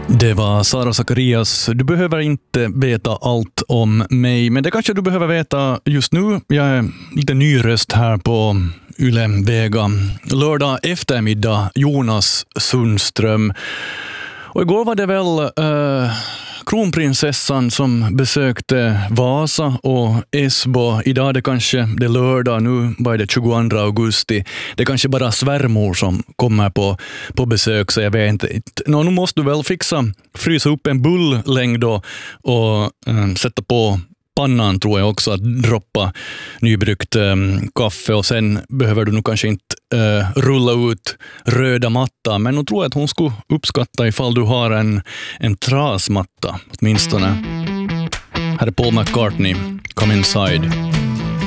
Det var Sara Zacharias. Du behöver inte veta allt om mig, men det kanske du behöver veta just nu. Jag är lite ny röst här på Yle Vega. Lördag eftermiddag, Jonas Sundström. Och igår var det väl kronprinsessan som besökte Vasa och Esbo. Idag är det kanske det lördag, nu var det 22 augusti. Det är kanske bara svärmor som kommer på besök, så jag vet inte. Nu måste du väl frysa upp en bulllängd då och sätta på pannan, tror jag också, att droppa nybryggt kaffe, och sen behöver du nog kanske inte rulla ut röda matta, men nu tror jag att hon skulle uppskatta ifall du har en trasmatta åtminstone. Här är Paul McCartney, Come Inside.